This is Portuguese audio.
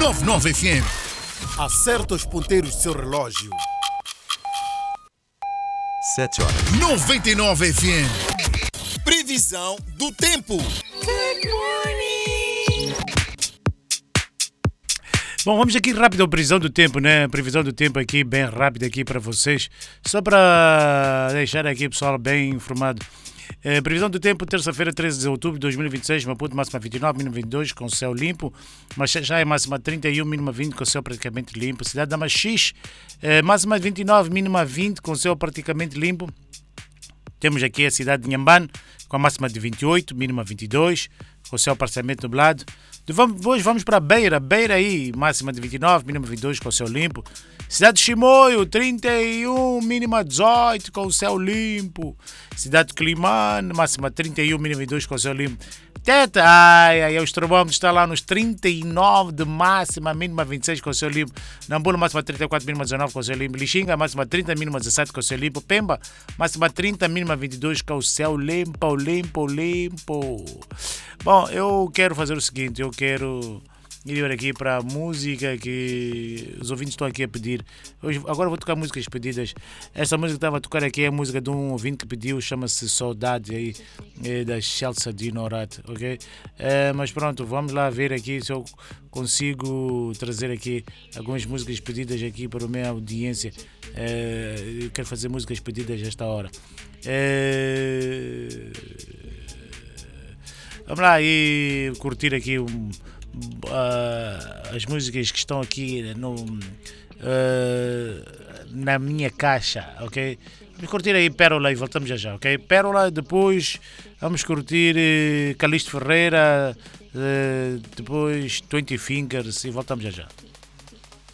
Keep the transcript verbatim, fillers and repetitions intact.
noventa e nove F M. Acerta os ponteiros do seu relógio. Sete horas. noventa e nove F M. Previsão do tempo. Bom, vamos aqui rápido a previsão do tempo, né? Previsão do tempo aqui, bem rápida aqui para vocês. Só para deixar aqui o pessoal bem informado. É, previsão do tempo, terça-feira, treze de outubro de dois mil e vinte e seis, Maputo, máxima vinte e nove, mínima vinte e dois, com céu limpo. Machachai, máxima trinta e um, mínima vinte, com céu praticamente limpo. Cidade da Machixe, é, máxima vinte e nove, mínima vinte, com céu praticamente limpo. Temos aqui a cidade de Inhambane, com a máxima de vinte e oito, mínima vinte e dois, com céu parcialmente nublado. Depois vamos para Beira, Beira aí, máxima de vinte e nove, mínima vinte e dois, com céu limpo. Cidade de Chimoio, trinta e um, mínima dezoito, com céu limpo. Cidade de Climane, máxima trinta e um, mínima vinte e dois, com céu limpo. Teta, ai, ai, os termômetros estão lá nos trinta e nove de máxima, mínima vinte e seis, com céu limpo. Nambulo, máxima trinta e quatro, mínima dezenove, com céu limpo. Lixinga, máxima trinta, mínima dezessete, com céu limpo. Pemba, máxima trinta, mínima vinte e dois, com céu limpo, limpo, limpo. Bom, eu quero fazer o seguinte, eu quero ir aqui para a música que os ouvintes estão aqui a pedir. Hoje, agora vou tocar músicas pedidas. Esta música que estava a tocar aqui é a música de um ouvinte que pediu, chama-se Saudade, aí, é da Chelsea de Norat, ok? É, mas pronto, vamos lá ver aqui se eu consigo trazer aqui algumas músicas pedidas aqui para a minha audiência. É, eu quero fazer músicas pedidas esta hora. É, vamos lá e curtir aqui um Uh, as músicas que estão aqui no, uh, na minha caixa, ok? Vamos curtir aí Pérola e voltamos já já, ok? Pérola, depois vamos curtir uh, Calixto Ferreira, uh, depois twenty Fingers e voltamos já já.